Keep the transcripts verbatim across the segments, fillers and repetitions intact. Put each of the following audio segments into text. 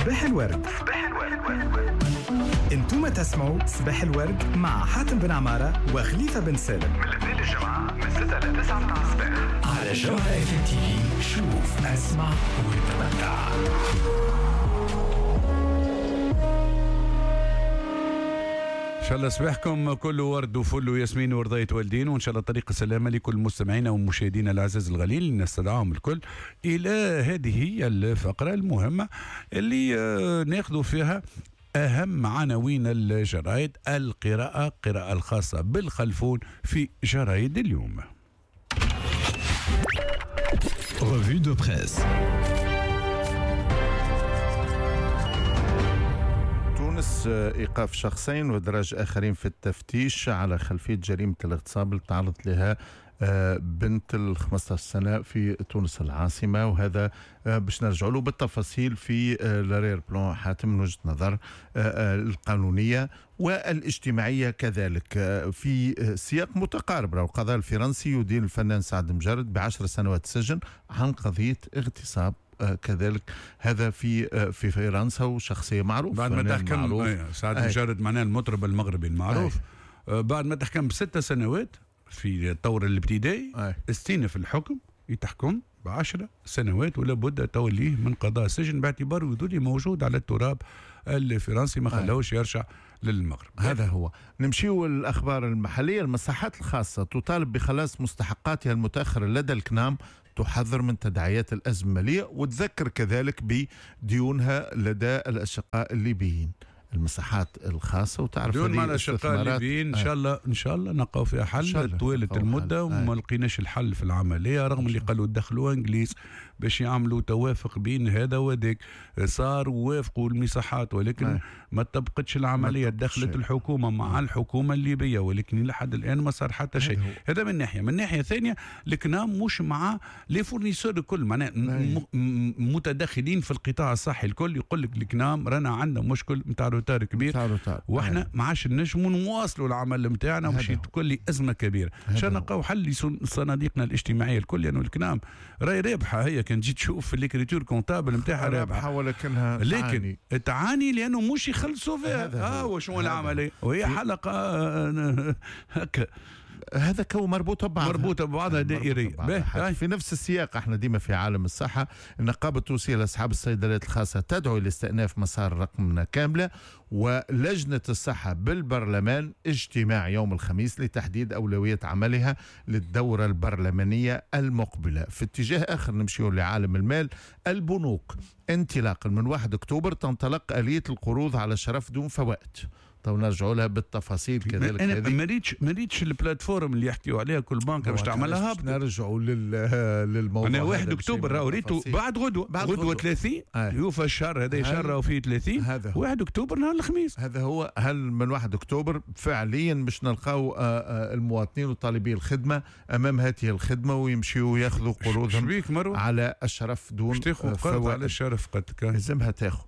صباح الورد. صباح الورد. انتم تسمعوا صباح الورد مع حاتم بن عمارة وخليفة بن سالم من الاثنين للجمعة من ستة إلى تسعة متاع الصباح على جوهرة اف ام تي في. شوف اسمع وتمتع. إن شاء الله صباحكم كله ورد وفل وياسمين ورضية والدين، وإن شاء الله طريق السلامة لكل مستمعينا ومشاهدينا الأعزاء الغاليين. نستدعاهم الكل إلى هذه هي الفقرة المهمة اللي ناخذوا فيها أهم عناوين الجرائد، القراءة قراءة الخاصة بالخلفون في جرائد اليوم. Revue de presse. تونس إيقاف شخصين وإدراج آخرين في التفتيش على خلفية جريمة الاغتصاب اللي تعرضت لها بنت ال خمسة عشر سنة في تونس العاصمة، وهذا باش نرجع له بالتفاصيل في لارير بلان حاتم من وجهة نظر القانونية والاجتماعية كذلك في سياق متقارب. القضاء الفرنسي يدين الفنان سعد مجرد بعشر سنوات سجن عن قضية اغتصاب كذلك، هذا في في فرنسا وشخصية معروفة. بعد ما تحكم سعد مجرد معناه المطرب المغربي المعروف، أي. بعد ما تحكم بست سنوات في الطور الابتدائي استينف الحكم يتحكم بعشر سنوات، ولا بد توليه من قضاء سجن باعتباره يدولي موجود على التراب الفرنسي، ما خلاوش يرجع للمغرب. هذا هو. نمشيو الأخبار المحلية. المصحات الخاصة تطالب بخلاص مستحقاتها المتأخرة لدى الكنام، تحذر من تداعيات الأزمة المالية وتذكر كذلك بديونها لدى الأشقاء الليبيين. المساحات الخاصة وتعرف دون مع الأشقاء الليبيين إن شاء الله إن شاء الله نلقاو فيها حل طويلة المدة، وما لقيناش الحل في العملية رغم اللي قالوا دخلوا إنجليز باش يعملوا توافق بين هذا وذاك، صار ووافقوا المساحات ولكن أي. ما تبقتش العملية، دخلت الحكومة مع الحكومة الليبية ولكن لحد الآن ما صار حتى شيء. هذا من ناحية. من ناحية ثانية الكنام مش مع لي فورنيسور الكل، معناه متدخلين في القطاع الصحي الكل، يقول لك الكنام رانا عندنا مشكل نتاع روتار كبير تارو تارو. واحنا ما عادش نجموا نواصلوا العمل نتاعنا، ومشي تكون لي ازمه كبيره. عشان نلقاو حل لصناديقنا الاجتماعيه الكل، لانه يعني الكنام راهي رابحه، هي كان تجي تشوف في اليكريتور كونتابل نتاعها رابحه، ولكنها لكن تعاني. تعاني لانه مش يخلصوا فيها. اه وشو العمليه، وهي حلقه هكا هذا كو مربوطة ببعضها مربوطة ببعضها دائرية. في نفس السياق احنا ديما في عالم الصحة، النقابة التونسية لأصحاب الصيدليات الخاصة تدعو لاستئناف مسار رقمنا كاملة، ولجنة الصحة بالبرلمان اجتماع يوم الخميس لتحديد أولوية عملها للدورة البرلمانية المقبلة. في اتجاه آخر نمشي لعالم المال، البنوك انطلاقا من واحد أكتوبر تنطلق آلية القروض على شرف دون فوائد. طيب نرجعوا لها بالتفاصيل كذلك. انا ما ريتش ما ريتش البلاتفورم اللي يحكيوا عليها كل بنك باش تعملها هابط. نرجعوا للموضوع. انا واحد اكتوبر راهو ريتو بعد غدوه بعد غدوه ثلاثين يوفى الشهر هذا شهر راهو فيه ثلاثين، واحد اكتوبر نهار الخميس. هذا هو. هل من واحد أكتوبر فعليا باش نلقاو المواطنين وطالبي الخدمه امام هذه الخدمه ويمشيوا ياخذوا قروضهم على الشرف دون فوائد. على الشرف قد كان لازمها تاخذ.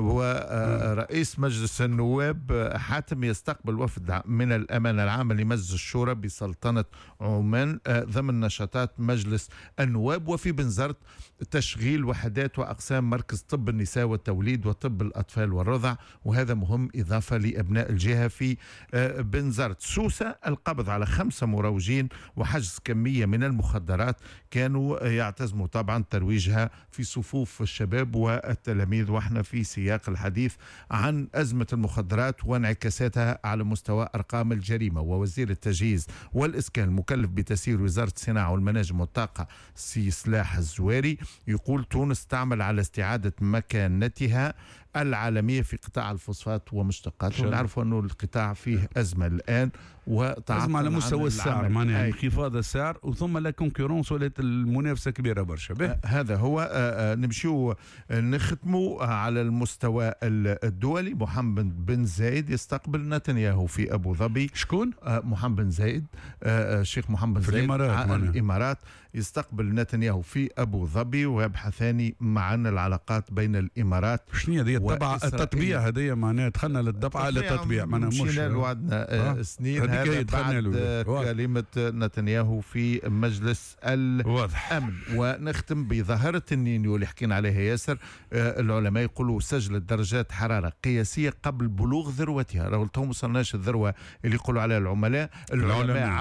ورئيس مجلس النواب حاتم يستقبل وفد من الأمانة العامة لمجلس الشورى بسلطنة عمان ضمن نشاطات مجلس النواب، وفي بنزرت تشغيل وحدات وأقسام مركز طب النساء والتوليد وطب الأطفال والرضع، وهذا مهم إضافة لأبناء الجهة في بنزرت. سوسة القبض على خمسة مروجين وحجز كمية من المخدرات كانوا يعتزموا طبعا ترويجها في صفوف الشباب والتلاميذ، واحنا في سياق الحديث عن أزمة المخدرات وانعكاساتها على مستوى أرقام الجريمة. ووزير التجهيز والإسكان المكلف بتسيير وزارة الصناعة والمناجم والطاقة سي سلاح الزواري يقول تونس تعمل على استعادة مكانتها العالمية في قطاع الفوسفات ومشتقاته. نعرف أنه القطاع فيه أزمة الآن، أزمة على مستوى السعر، معناها انخفاض السعر وثم لا كونكورونس ولات المنافسة كبيرة برشا. هذا هو. نمشيو نختموا على المستوى الدولي. محمد بن زايد يستقبل نتنياهو في أبو ظبي. شكون؟ محمد بن زايد، الشيخ محمد بن زايد الإمارات. الإمارات يستقبل نتنياهو في أبو ظبي ويبحثان معا العلاقات بين الإمارات. شنو هذه الطبعة التطبيع هذه معناها دخلنا للطبعة للتطبيع معناها مش مشينا لوعدنا آه سنين هذا بعد كلمة نتنياهو في مجلس الأمن. ونختم بظاهرة النينيو اللي حكينا عليها ياسر. آه العلماء يقولوا سجلت درجات حرارة قياسية قبل بلوغ ذروتها. لو توم وصلناش الذروة اللي يقولوا عليها العملاء العلماء